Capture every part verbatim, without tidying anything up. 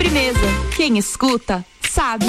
Sobremesa. Quem escuta, sabe.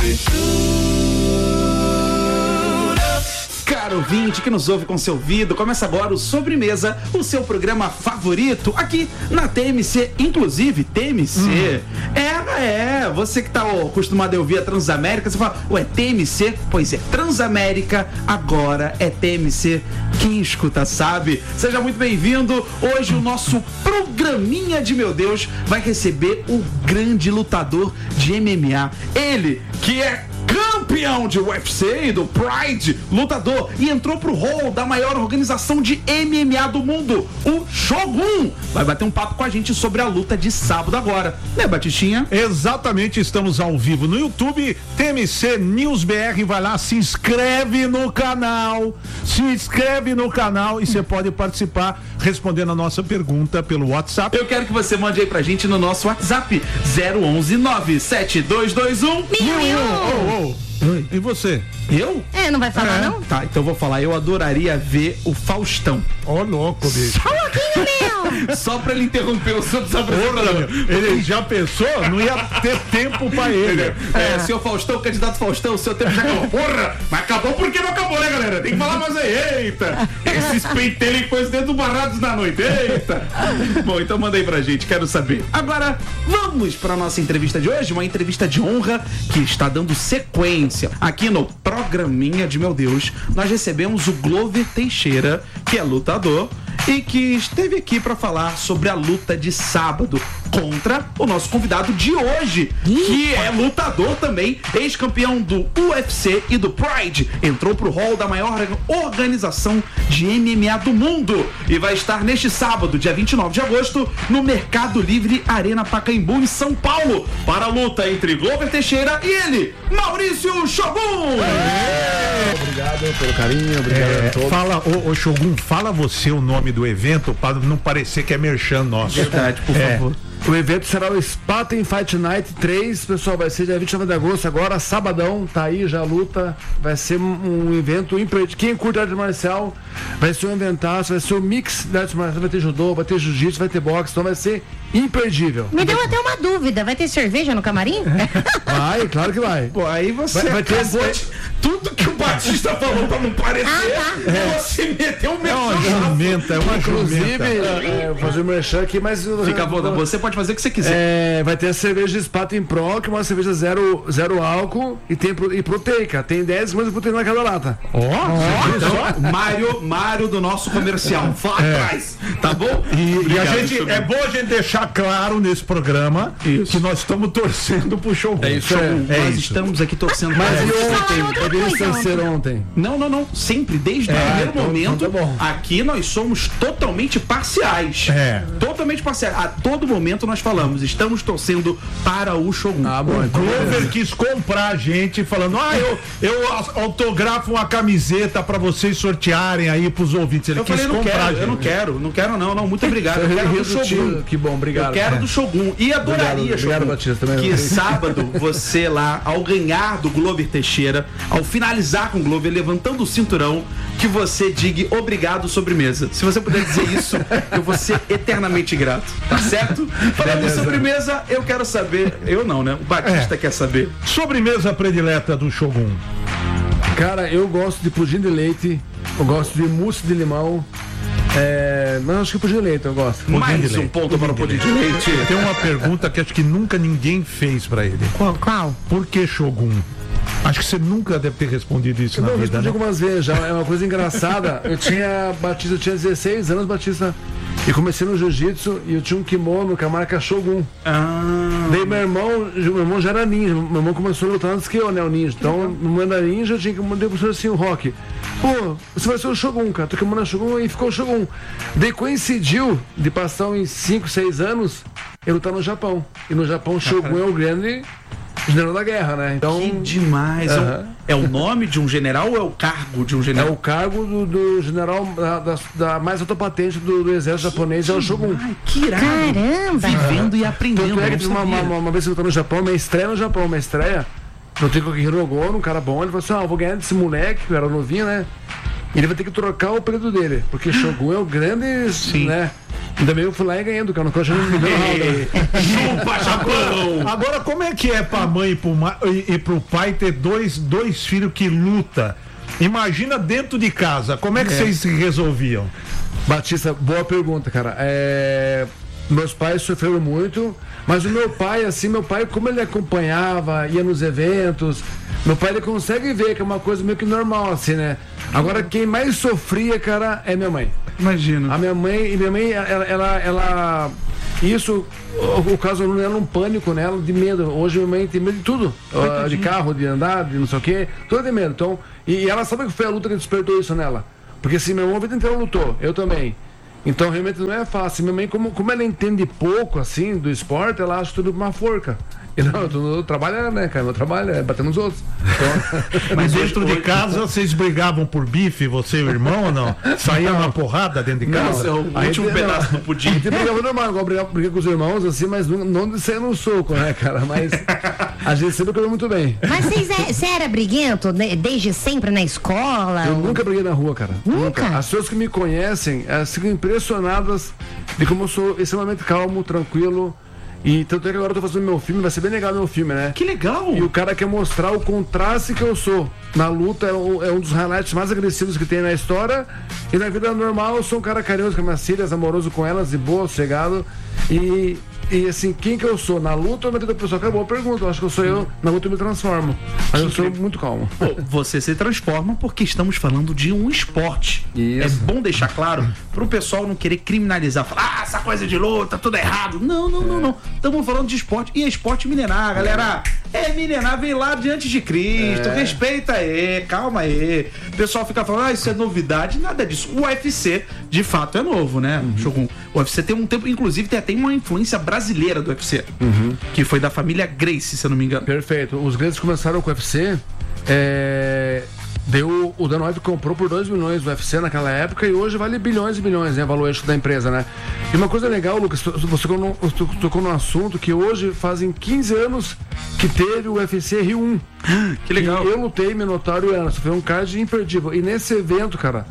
Caro ouvinte que nos ouve com seu ouvido, começa agora o Sobremesa, o seu programa favorito aqui na T M C, inclusive T M C. Hum. É, é, você que tá ó, acostumado a ouvir a Transamérica, você fala, ué, T M C? Pois é, Transamérica agora é T M C. Quem escuta sabe. Seja muito bem-vindo. Hoje o nosso programinha de meu Deus vai receber o grande lutador de M M A. Ele que é campeão de U F C e do Pride, lutador, e entrou pro hall da maior organização de M M A do mundo, o Shogun. Vai bater um papo com a gente sobre a luta de sábado agora, né, Batistinha? Exatamente, estamos ao vivo no YouTube, T M C News B R, vai lá, se inscreve no canal, se inscreve no canal e você pode participar respondendo a nossa pergunta pelo WhatsApp. Eu quero que você mande aí pra gente no nosso WhatsApp, zero onze nove sete dois dois um mil e um. Oi. E você? Eu? É, não vai falar é. não? Tá, então eu vou falar. Eu adoraria ver o Faustão. Ó, oh, louco, bicho. Só um pouquinho, meu. Só pra ele interromper o seu desapresentador. Ele já pensou? Não ia ter tempo pra ele. É, é. Senhor Faustão, candidato Faustão, o seu tempo já acabou. Porra, mas acabou porque não acabou, né, galera? Tem que falar mais aí. Eita, esses pentelhos com os dedos barrados na noite. Eita. Bom, então manda aí pra gente, quero saber. Agora, vamos pra nossa entrevista de hoje, uma entrevista de honra que está dando sequência. Aqui no programinha de meu Deus, nós recebemos o Glover Teixeira, que é lutador e que esteve aqui para falar sobre a luta de sábado contra o nosso convidado de hoje, que é lutador também, ex-campeão do U F C e do Pride, entrou pro hall da maior organização de M M A do mundo e vai estar neste sábado, dia vinte e nove de agosto, no Mercado Livre Arena Pacaembu, em São Paulo, para a luta entre Glover Teixeira e ele, Maurício Shogun. É, obrigado pelo carinho, obrigado é, a todos. Fala, ô, ô Shogun, fala você o nome do evento para não parecer que é merchan nosso. Verdade, por é. favor. O evento será o Spartan Fight Night três, pessoal, vai ser dia vinte e nove de agosto, agora, sabadão, tá aí já a luta, vai ser um, um evento imperdível. Quem curte arte marcial, vai ser um eventaço, vai ser um mix de arte marcial, vai ter judô, vai ter jiu-jitsu, vai ter boxe, então vai ser imperdível. Me deu até uma dúvida, vai ter cerveja no camarim? Vai, claro que vai. Pô, aí você vai, vai ter acabou de... Tudo que o Batista falou pra não parecer, ah, tá. é. Você meteu um É uma jumenta, é uma Inclusive, jumenta. É, vou fazer o merchan aqui, mas... Fica à vontade, você pode fazer o que você quiser. É, vai ter a cerveja Spartan Pro, que é uma cerveja zero, zero álcool e, tem, e proteica. Tem dez gramas de proteína naquela lata. Ó, oh, então, Mário, Mário do nosso comercial. Vai é. atrás, tá bom? E, e a gente, é bom a gente deixar claro nesse programa isso. que nós estamos torcendo pro Shogun. É isso, é, é nós isso. estamos aqui torcendo. Mas é. e ontem? Eu vi o ontem. Não, não, não. Sempre, desde o é, primeiro então, momento, então tá aqui nós somos totalmente parciais. É. Totalmente parciais. A todo momento nós falamos, estamos torcendo para o Shogun. Ah, bom, o então Glover quis comprar a gente falando, ah, eu, eu autografo uma camiseta pra vocês sortearem aí pros ouvintes. Ele eu quis falei, não comprar quero, a gente. eu não quero, não quero não, não, muito obrigado. Eu quero do Shogun. Que bom, obrigado. Eu quero é. do Shogun. E adoraria, obrigado, Shogun, obrigado, Batista, também que sábado você lá, ao ganhar do Glover Teixeira, ao finalizar com o Glover, levantando o cinturão, que você diga obrigado, sobremesa. Se você puder dizer isso, eu vou ser eternamente grato, tá certo? Falando em sobremesa, eu quero saber, eu não, né? O Batista é. quer saber. Sobremesa predileta do Shogun. Cara, eu gosto de pudim de leite, eu gosto de mousse de limão. É, mas acho que pudim de leite eu gosto. Mais um ponto para o pudim de leite. Tem uma pergunta que acho que nunca ninguém fez pra ele. Qual? Qual? Por que Shogun? Acho que você nunca deve ter respondido isso eu na não, vida, respondi né? algumas vezes já, é uma coisa engraçada. Eu tinha, Batista, eu tinha dezesseis anos, Batista, e comecei no jiu-jitsu e eu tinha um kimono com a marca Shogun. Ah. Daí meu irmão, meu irmão já era ninja, meu irmão começou a lutar antes que eu, né, o ninja. Então, no momento da ninja, eu tinha que mandar pro assim, o rock. Pô, você vai ser o Shogun, cara. Tu kimono é Shogun e ficou o Shogun. Daí coincidiu de passar uns cinco, seis anos, eu lutar no Japão. E no Japão, Shogun é o grande general da guerra, né? Então, que demais. Uh-huh. É o nome de um general ou é o cargo de um general? É o cargo do, do general da, da, da mais alta patente do, do exército japonês, é o Shogun. Ai, que irado. Caramba! Vivendo e aprendendo. Tanto é que uma, uma, uma vez que eu tô no Japão, minha estreia no Japão, minha estreia, eu tenho que Hirogono, um cara bom, ele falou assim, ah, eu vou ganhar desse moleque, que eu era novinho, né? E ele vai ter que trocar o apelido dele, porque Shogun é o grande, sim, né? Ainda bem eu fui lá e ganhei do cara, não tô achando que me deu Chupa, Japão! Agora, como é que é pra mãe e pro, ma- e, e pro pai ter dois, dois filhos que lutam? Imagina dentro de casa, como é que vocês se resolviam? Batista, boa pergunta, cara. É, Meus pais sofreram muito, mas o meu pai, assim, meu pai, como ele acompanhava, ia nos eventos, meu pai, ele consegue ver que é uma coisa meio que normal, assim, né? Agora, quem mais sofria, cara, é minha mãe. Imagina. A minha mãe, e minha mãe, ela, ela, ela isso, o, o caso não era um pânico nela, de medo. Hoje minha mãe tem medo de tudo, uh, de carro, de andar, de não sei o quê, tudo de medo. Então, e, e ela sabe que foi a luta que despertou isso nela. Porque assim, meu irmão a vida inteira lutou, eu também. Então realmente não é fácil. Minha mãe, como, como ela entende pouco assim do esporte, ela acha tudo uma forca. E não, eu, tô, eu trabalho, né, cara? Meu trabalho é bater nos outros. Então, Mas dentro de casa vocês brigavam por bife, você e o irmão ou não? Saía uma porrada dentro de casa? Não, o último gente- pedaço não, do pudim. A gente brigava normal, igual brigava, brigava com os irmãos, assim, mas não, não de sair no soco, né, cara? Mas a gente sempre comeu muito bem. Mas você era briguento né, desde sempre na escola? Eu ou- nunca briguei na rua, cara. Nunca? As pessoas que me conhecem eh, ficam impressionadas de como eu sou extremamente calmo, tranquilo. E tanto é que agora eu tô fazendo meu filme, vai ser bem legal meu filme, né? Que legal. E o cara quer mostrar o contraste que eu sou. Na luta é um, é um dos highlights mais agressivos que tem na história. E na vida normal eu sou um cara carinhoso com minhas filhas, amoroso com elas, de boa, sossegado. E, e assim, quem que eu sou? Na luta ou na vida pessoal? Acabou a pergunta. Eu acho que eu sou eu, na luta eu me transformo. Mas eu sou muito calmo. Pô, você se transforma porque estamos falando de um esporte. Isso. É bom deixar claro para o pessoal não querer criminalizar, falar, ah, essa coisa de luta, tudo errado. Não, não, não, não. Estamos falando de esporte e é esporte milenar, galera. É milenar, vem lá de antes de Cristo. É. Respeita aí, calma aí. O pessoal fica falando, ah, isso é novidade. Nada disso. O U F C, de fato, é novo, né, Shogun? O U F C tem um tempo, inclusive, tem até uma influência brasileira do U F C, que foi da família Gracie, se eu não me engano. Perfeito. Os grandes começaram com o U F C. É... Deu, o Dana White comprou por dois milhões do U F C naquela época e hoje vale bilhões e bilhões, né? Valor eixo da empresa, né? E uma coisa legal, Lucas, você tocou num, tocou num assunto que hoje fazem quinze anos que teve o U F C Rio um. Que legal. E eu lutei, Minotauro e Anderson. Foi um card imperdível. E nesse evento, cara,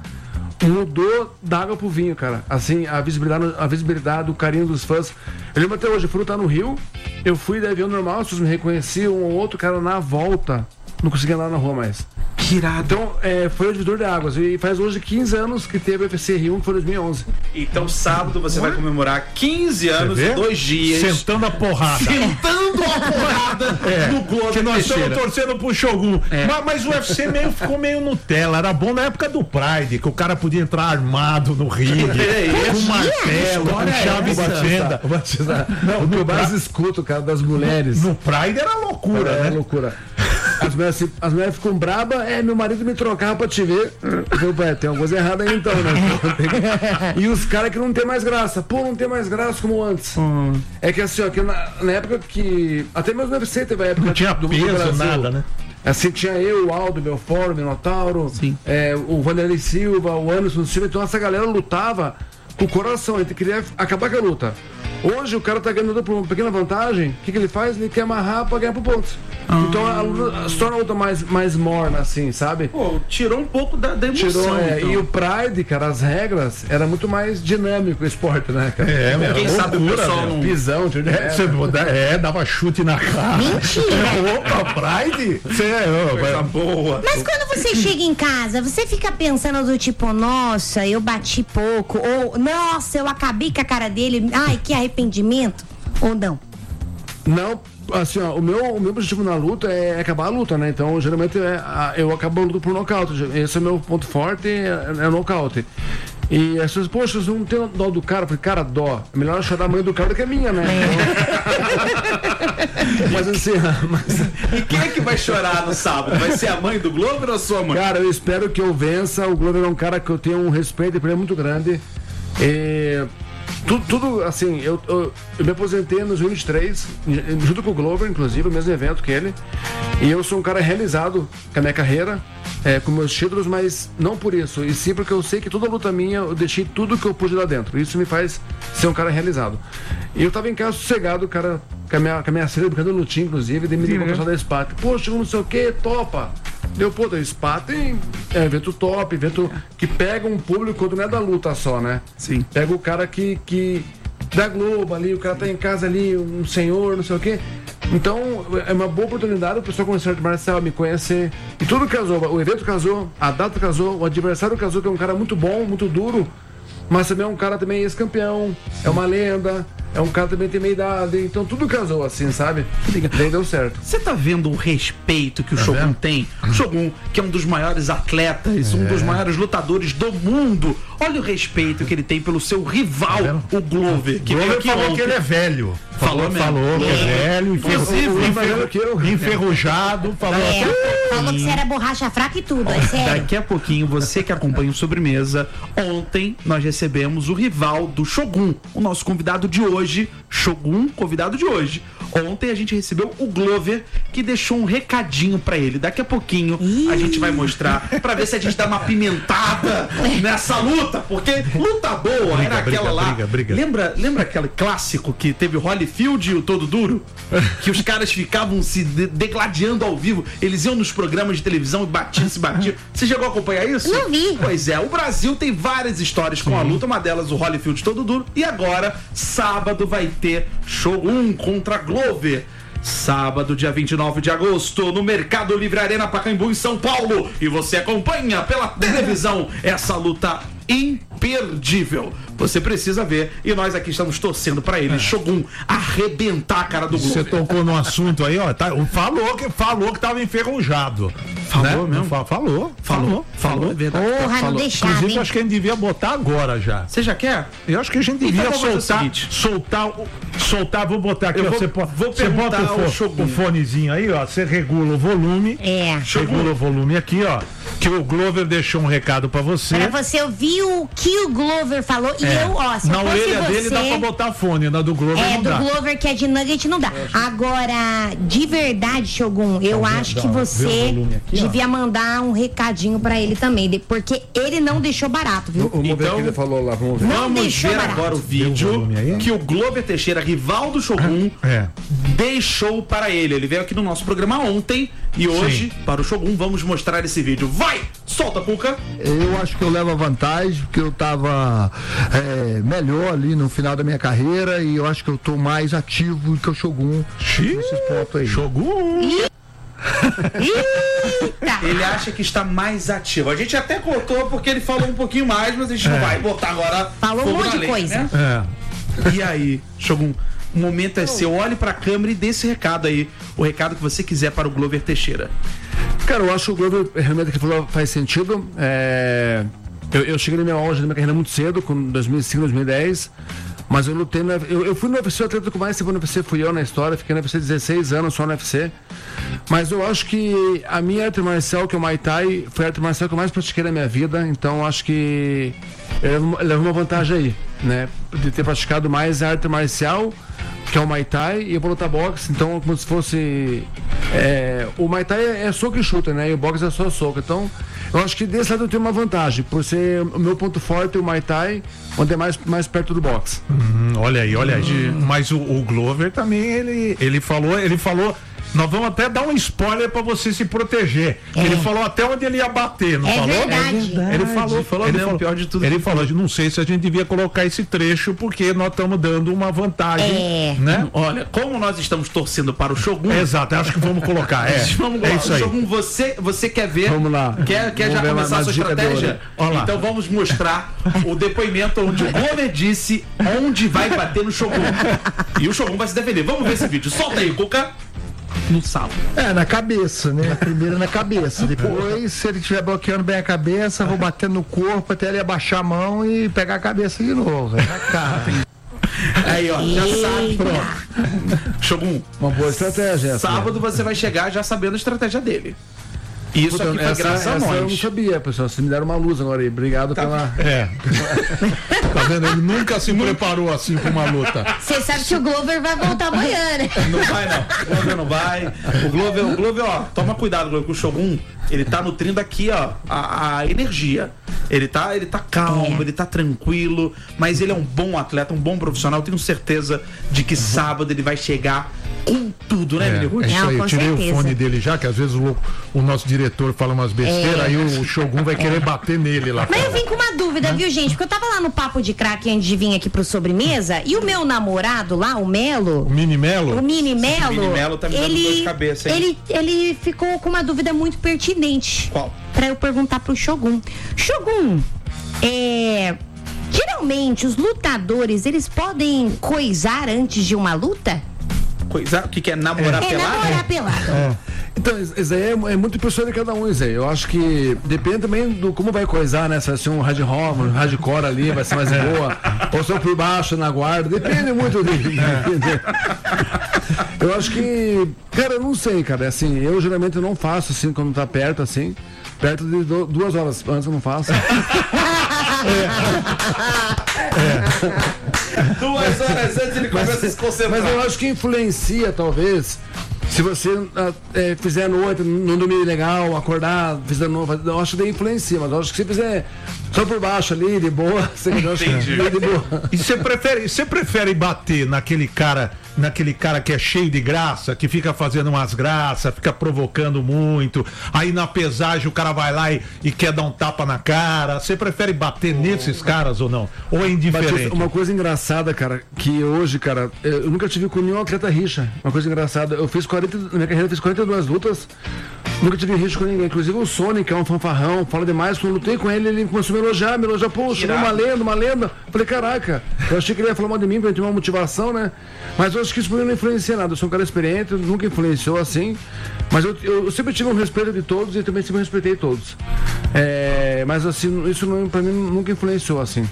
mudou da água pro vinho, cara. Assim, a visibilidade, a visibilidade, o carinho dos fãs. Eu lembro até hoje, eu fui lutar no Rio, eu fui de avião normal, as pessoas me reconheciam, um ou outro cara na volta não conseguia andar na rua mais. Que irado. Então, é, foi o divisor de águas. E faz hoje quinze anos que teve o U F C Rio um, que foi dois mil e onze. Então, sábado você vai comemorar quinze anos Você e vê? dois dias. Sentando a porrada. Sentando a porrada É, no Globo que nós Teixeira. estamos torcendo pro Shogun. Mas, mas o U F C meio, ficou meio Nutella. Era bom na época do Pride, que o cara podia entrar armado no ringue, É com isso. martelo, com Olha chave essa. de fenda. Não, o que eu mais escuto, cara, das mulheres. No Pride era loucura, É, né? loucura. As mulheres, assim, as mulheres ficam bravas, é, meu marido me trocava pra te ver. Eu, pô, tem alguma coisa errada aí então, né? E os caras que não tem mais graça. Pô, não tem mais graça como antes. É que assim, ó, que na, na época que. Até mesmo no U F C teve a época Não tinha do, do peso, Brasil. nada, né? Assim, tinha eu, o Aldo, meu Foro, o Minotauro, é, o Vanderlei Silva, o Anderson Silva. Então essa galera lutava com o coração, ele queria acabar com a luta. Hoje o cara tá ganhando por uma pequena vantagem, o que, que ele faz? Ele quer amarrar pra ganhar por pontos. Então a luta se torna a luta mais, mais morna, assim, sabe? Pô, tirou um pouco da, da emoção. Tirou, é, então. E o Pride, cara, as regras, era muito mais dinâmico o esporte, né, cara? É, meu, Quem sabe o pessoal não... Pisão, tio de É, você muda- é, dava chute na cara. Mentira! Opa, Pride? Você é, Coisa boa. Mas quando você chega em casa, você fica pensando do tipo, nossa, eu bati pouco, ou nossa, eu acabei com a cara dele, ai, que arrependimento, ou não? Não, assim, ó, o meu, o meu objetivo na luta é acabar a luta, né? Então, geralmente, é, a- eu acabo a luta por nocaute. Esse é o meu ponto forte, é, é nocaute. E as pessoas, poxa, você não tem dó do cara? Eu falei, cara, dó. É melhor achar da mãe do cara do que a minha, né? Então... mas assim, mas... E quem é que vai chorar no sábado? Vai ser a mãe do Glover ou a sua mãe? Cara, eu espero que eu vença. O Glover é um cara que eu tenho um respeito por ele muito grande. E... Tudo, tudo, assim, eu, eu, eu me aposentei em dois mil e vinte e três, junto com o Glover, inclusive, o mesmo evento que ele. E eu sou um cara realizado com a minha carreira, é, com meus títulos, mas não por isso. E sim porque eu sei que toda luta minha, eu deixei tudo que eu pude lá dentro. Isso me faz ser um cara realizado. E eu tava em casa sossegado, cara, com a minha, com a minha filha brincando no time, inclusive, e me ligou o pessoal da Spat. Poxa, não sei o que, topa. Deu, pô, da Spat tem é, evento top, evento que pega um público quando não é da luta só, né? Sim. Pega o cara que, que da Globo ali, o cara tá em casa ali, um senhor, não sei o quê. Então, é uma boa oportunidade o pessoal conhecer a arte marcial, me conhecer. E tudo casou, o evento casou, a data casou, o adversário casou, que é um cara muito bom, muito duro, mas também é um cara também ex-campeão, é uma lenda, é um cara também tem meia idade, então tudo casou assim, sabe? Daí deu certo. Você tá vendo o respeito que o Shogun vendo? tem? O Shogun, que é um dos maiores atletas, é. um dos maiores lutadores do mundo. Olha o respeito que ele tem pelo seu rival, tá o Glover. Que Glover falou ontem. que ele é velho. Falou, falou, falou que é velho, enferrujado, enferrujado, falou. É, falou que você era borracha fraca e tudo, é sério. Daqui a pouquinho, você que acompanha o Sobremesa, ontem nós recebemos o rival do Shogun, o nosso convidado de hoje, Shogun, convidado de hoje. Ontem a gente recebeu o Glover, que deixou um recadinho pra ele. Daqui a pouquinho a gente vai mostrar, pra ver se a gente dá uma pimentada nessa luta, porque luta boa briga, era aquela briga, lá. Briga, briga. Lembra, lembra aquele clássico que teve o Holyfield e o Todo Duro? Que os caras ficavam se de degladiando ao vivo. Eles iam nos programas de televisão e batiam, se batiam. Você chegou a acompanhar isso? Não vi. Pois é, o Brasil tem várias histórias com a luta, uma delas o Holyfield Todo Duro. E agora, sábado, vai ter Shogun contra Glover. Sábado, dia vinte e nove de agosto, no Mercado Livre Arena Pacaembu, em São Paulo. E você acompanha pela televisão essa luta imperdível. Você precisa ver. E nós aqui estamos torcendo pra ele, é. Shogun, arrebentar a cara do Glover. Você tocou no assunto aí, ó. Tá, falou, que, falou que tava enferrujado. Falou né? mesmo? Falou, falou. Falou, falou. É verdade. Porra, falou. não deixava, Inclusive, hein? acho que a gente devia botar agora já. Você já quer? Eu acho que a gente devia então, soltar, soltar, soltar, vou botar aqui, eu ó, vou, você, pode, vou você bota o, fo, o fonezinho aí, ó, você regula o volume. É. Regula o volume aqui, ó, que o Glover deixou um recado pra você. Pra você ouvir o que o Glover falou e é. eu, ó, se na eu orelha você, dele dá pra botar fone, na do Glover é, não dá. É, do Glover que é de nugget não dá. Agora, de verdade, Shogun, eu tá, acho dá, que você aqui, devia ó. mandar um recadinho pra ele também, porque ele não deixou barato, viu? Vamos ver o que ele falou lá, vamos ver. Não vamos ver barato. Agora o vídeo o que o Glover Teixeira, rival do Shogun, é. deixou para ele. Ele veio aqui no nosso programa ontem e hoje, Sim. para o Shogun, vamos mostrar esse vídeo. Vai! Solta, Cuca! Eu acho que eu levo a vantagem, porque eu tava é, melhor ali no final da minha carreira e eu acho que eu tô mais ativo do que o Shogun nesses pontos aí. Shogun! Ele acha que está mais ativo. A gente até cortou porque ele falou um pouquinho mais, mas a gente é. não vai botar agora. Falou um monte de coisa. Né? É. E aí, Shogun, o momento é seu. Olhe pra câmera e dê esse recado aí. O recado que você quiser para o Glover Teixeira. Cara, eu acho que o Glover realmente que falou faz sentido. É... Eu, eu cheguei na minha auge da minha carreira muito cedo, com dois mil e cinco, dois mil e dez. Mas eu lutei no, eu, eu fui no U F C, o atleta com mais tempo no U F C fui eu na história, fiquei no U F C dezesseis anos só no U F C. Mas eu acho que a minha arte marcial, que é o Muay Thai, foi a arte marcial que eu mais pratiquei na minha vida, então eu acho que eu levo uma vantagem aí, né? De ter praticado mais a arte marcial, que é o Muay Thai, e eu vou lutar boxe, então como se fosse... É, o Muay Thai é, é soco e chuta, né? E o boxe é só soco, então... Eu acho que desse lado eu tenho uma vantagem, por ser o meu ponto forte, o Muay Thai, onde é mais, mais perto do boxe. Hum, olha aí, olha aí. Hum. Mas o, o Glover também, ele, ele falou, ele falou... Nós vamos até dar um spoiler pra você se proteger. É. Ele falou até onde ele ia bater, não é falou? Verdade. É verdade. Ele falou, falou ele falou, pior de tudo. Ele falou, não sei se a gente devia colocar esse trecho, porque nós estamos dando uma vantagem, é. né? Olha, como nós estamos torcendo para o Shogun... Exato, acho que vamos colocar, é. vamos é isso aí. Shogun, você, você quer ver... Vamos lá. Quer, quer vamos já começar a sua estratégia? Olha então vamos mostrar o depoimento onde o Glover disse onde vai bater no Shogun. E o Shogun vai se defender. Vamos ver esse vídeo. Solta aí, Cuca. No sábado. É, na cabeça, né? Primeiro na cabeça. Depois, se ele estiver bloqueando bem a cabeça, vou bater no corpo até ele abaixar a mão e pegar a cabeça de novo. É na cara. Aí, ó, já sabe. Pronto. Shogun, uma boa estratégia. Sábado né? você vai chegar já sabendo a estratégia dele. Isso Puta, aqui foi essa, graças a nós. Eu não sabia, pessoal. Vocês me deram uma luz agora aí. Obrigado tá. pela. É. Tá vendo? Ele nunca se preparou assim pra uma luta. Você sabe que o Glover vai voltar amanhã, né? Não vai, não. O Glover não vai. O Glover, o Glover, ó, toma cuidado, Glover, com o Shogun. Ele tá nutrindo aqui, ó, a, a energia. Ele tá, ele tá calmo, é. ele tá tranquilo, mas ele é um bom atleta, um bom profissional. Tenho certeza de que uhum. sábado ele vai chegar com tudo, né, É, menino? é isso Não, aí, eu com tirei certeza. o fone dele já, que às vezes o, o nosso diretor fala umas besteiras, É. aí o, o Shogun vai querer bater nele lá. Mas eu vim com uma dúvida, viu, gente? Porque eu tava lá no Papo de Craque antes de vir aqui pro Sobremesa e o meu namorado lá, o Melo, O Mini Melo? o Mini Melo, Mini Melo tá me dando dor de ele, cabeça, hein? ele, ele ficou com uma dúvida muito pertinente. Qual? Pra eu perguntar pro Shogun. Shogun, é... geralmente os lutadores, eles podem coisar antes de uma luta? Coisa, o que, que é namorar É pelado? namorar pelado. Então, isso aí é, é muito pessoa de cada um, isso aí. Eu acho que depende também do como vai coisar, né? Se vai ser um hard rock, um hardcore ali, vai ser mais boa. Ou se eu por baixo na guarda. Depende muito de. Eu acho que. Cara, eu não sei, cara. Assim, eu geralmente não faço assim quando tá perto, assim. Perto de do- duas horas antes eu não faço. Duas horas antes ele começa a se concentrar. Mas eu acho que influencia, talvez, se você ah, é, fizer à noite, não dormir legal, acordar, fizer novo, eu acho que daí influencia, mas eu acho que se fizer só por baixo ali, de boa, você eu acho que Entendi. de boa. E você prefere, você prefere bater naquele cara, naquele cara que é cheio de graça, que fica fazendo umas graças, fica provocando muito, aí na pesagem o cara vai lá e, e quer dar um tapa na cara. Você prefere bater nesses caras ou não? Ou é indiferente? Batista, uma coisa engraçada, cara, que hoje, cara, eu nunca tive com nenhum atleta rixa. Uma coisa engraçada, eu fiz quarenta, na minha carreira eu fiz quarenta e duas lutas, nunca tive rixa com ninguém. Inclusive o Sonic, que é um fanfarrão, fala demais. Quando eu lutei com ele, ele começou a me elogiar, me elogiar, poxa, Irado. uma lenda, uma lenda. Falei, caraca, eu achei que ele ia falar mal de mim pra eu ter uma motivação, né? Mas eu acho que isso pra mim não influencia nada. Eu sou um cara experiente, nunca influenciou assim. Mas eu, eu, eu sempre tive um respeito de todos e também sempre respeitei todos. É, mas assim, isso não, pra mim nunca influenciou assim.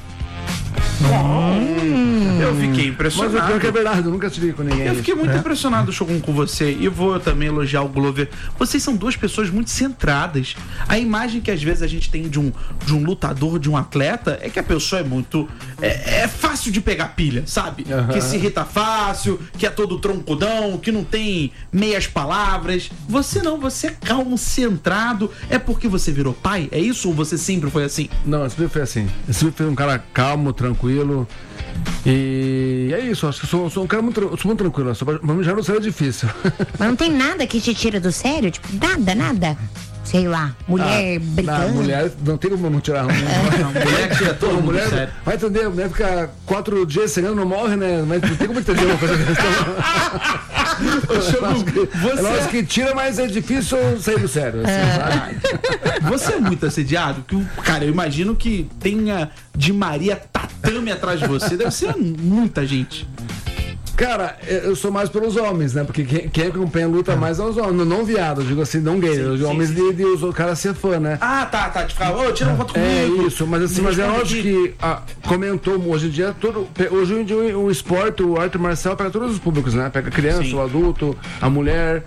Eu fiquei Mas o impressionado. pior que é verdade, eu nunca tive com ninguém. Eu fiquei É. muito impressionado, Shogun, com você. E vou também elogiar o Glover. Vocês são duas pessoas muito centradas. A imagem que às vezes a gente tem de um, de um lutador, de um atleta, é que a pessoa é muito... É, é fácil de pegar pilha, sabe? Que se irrita fácil, que é todo troncudão, que não tem meias palavras. Você não, você é calmo, centrado. É porque você virou pai? É isso ou você sempre foi assim? Não, eu sempre foi assim. Eu sempre fui um cara calmo, tranquilo. E é isso, acho que eu sou, sou um cara muito, eu sou muito tranquilo. Só pra pra mim já não seria difícil. Mas não tem nada que te tira do sério? Tipo, nada, nada. Sei lá, mulher Na brigando. mulher, não tem como não tirar. Não, Mulher tira todo Pô, mundo mulher, do sério. vai entender, a mulher fica quatro dias sem não morre, né? Mas não tem como entender uma coisa dessa. É lógico que tira, mas é difícil sair do sério. Assim, sabe? Você é muito assediado? Que, o- cara, eu imagino que tenha de Maria tatame atrás de você. Deve ser muita gente. Cara, eu sou mais pelos homens, né? Porque quem, quem acompanha a luta mais é os homens, não, não viado, eu digo assim, não gay, os sim, homens sim, de, de os caras ser fã, né? Ah, tá, tá. De ficar, ô, tira uma foto É comigo. isso, mas assim, mas é lógico que ah, comentou hoje em dia todo. Hoje em dia o, o esporte, o arte marcial pega todos os públicos, né? Pega a criança, Sim. o adulto, a mulher.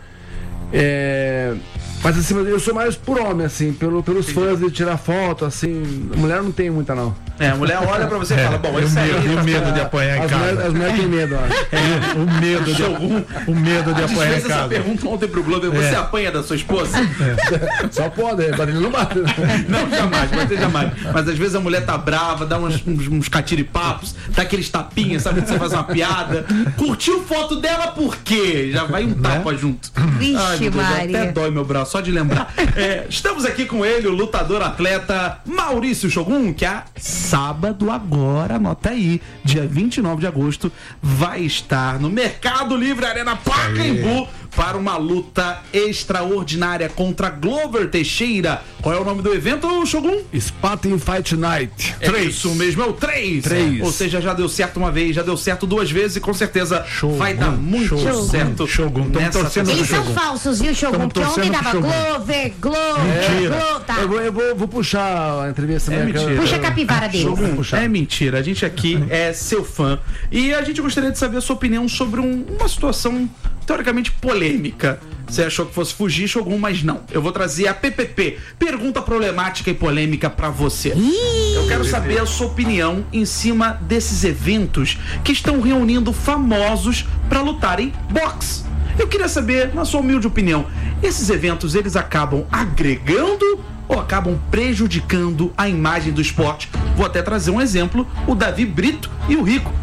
É, mas assim, eu sou mais por homem, assim, pelo, pelos fãs de tirar foto, assim. Mulher não tem muita, não. É, a mulher olha pra você e fala, bom, E o esse aí... medo, e o medo de apanhar em As mulheres, casa. as mulheres têm medo, ó. É, o medo de, o medo de A gente apanhar em fez essa casa. pergunta ontem pro Glover, você apanha da sua esposa? Só pode, é, bater não bate. Né? Não, jamais, bater jamais. Mas às vezes a mulher tá brava, dá uns, uns, uns catiripapos, dá aqueles tapinhas, sabe? Que você faz uma piada. Curtiu foto dela por quê? Já vai um tapa junto. Vixe, Ai, meu Deus, Maria. até dói meu braço, só de lembrar. É, estamos aqui com ele, o lutador atleta Maurício Shogun, que é sábado agora, anota aí, dia vinte e nove de agosto, vai estar no Mercado Livre Arena Pacaembu para uma luta extraordinária contra Glover Teixeira. Qual é o nome do evento, Shogun? Spartan Fight Night. É isso mesmo, é o três. Três. Ou seja, já deu certo uma vez, já deu certo duas vezes e com certeza Shogun, vai dar muito Shogun, certo. Shogun. Tamo nessa torcendo pro Eles são Shogun. falsos, viu, Shogun? Tamo Porque ontem torcendo pro dava Shogun. Glover, Glover, Mentira. Glover, tá. Eu vou, eu vou, vou puxar a entrevista. É né, mentira. que eu- Puxa a capivara dele. Shogun, puxar. é mentira. A gente aqui é seu fã. E a gente gostaria de saber a sua opinião sobre um- uma situação teoricamente polêmica. Você achou que fosse fugir, Shogun, mas não. Eu vou trazer a P P P. Pergunta problemática e polêmica pra você. Eu quero saber a sua opinião em cima desses eventos que estão reunindo famosos pra lutarem boxe. Eu queria saber, na sua humilde opinião, esses eventos, eles acabam agregando ou acabam prejudicando a imagem do esporte? Vou até trazer um exemplo, o Davi Brito e o Rico.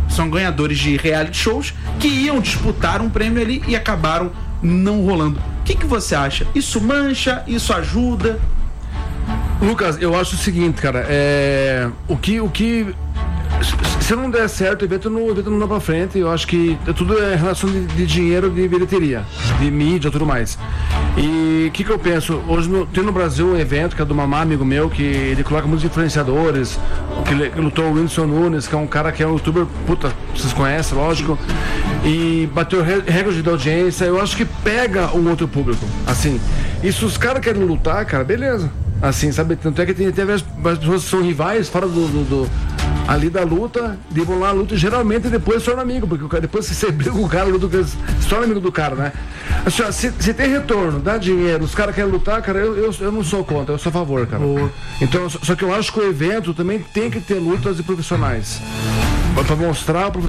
são ganhadores de reality shows que iam disputar um prêmio ali e acabaram não rolando. O que, que você acha? Isso mancha? Isso ajuda? Lucas, eu acho o seguinte, cara, é... o que... O que... se não der certo, o evento não, o evento não dá pra frente. Eu acho que tudo é relação de, de dinheiro, de bilheteria, de mídia e tudo mais. E o que que eu penso? Hoje no, tem no Brasil um evento que é do Mamá, amigo meu, que ele coloca muitos influenciadores, que, que lutou o Whindersson Nunes, que é um cara que é um youtuber, puta, vocês conhecem, lógico, e bateu recorde de audiência. Eu acho que pega um outro público, assim. E se os caras querem lutar, cara, beleza. Assim, sabe? Tanto é que tem até as pessoas que são rivais fora do, do, do ali da luta, de vão lá a luta, geralmente depois se torna amigo, porque o cara, depois que você briga com o cara, luta, se torna amigo do cara, né? Assim, ó, se, se tem retorno, dá dinheiro, os caras querem lutar, cara, eu, eu, eu não sou contra, eu sou a favor, cara. Oh. Então, só, só que eu acho que o evento também tem que ter lutas de profissionais. Pra mostrar o